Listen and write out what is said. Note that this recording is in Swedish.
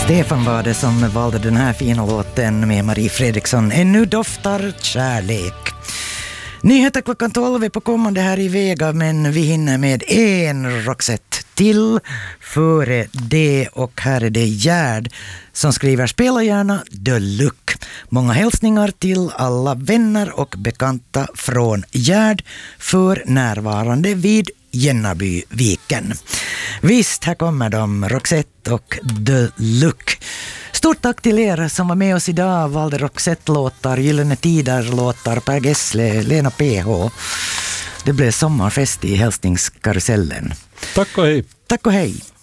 Stefan var det som valde den här fina låten med Marie Fredriksson. Ännu doftar kärlek. Nyheter klockan 12 är på kommande här i Vega, men vi hinner med en Roxette till före det, och här är det Gerd som skriver: spela gärna The Look. Många hälsningar till alla vänner och bekanta från Gerd, för närvarande vid Gennabyviken. Visst, här kommer de, Roxette och The Look. Stort tack till er som var med oss idag, valde Roxette-låtar, Gyllene Tider-låtar, Per Gessle, Lena PH. Det blev sommarfest i hälsningskarusellen. Tack och hej. Tack och hej.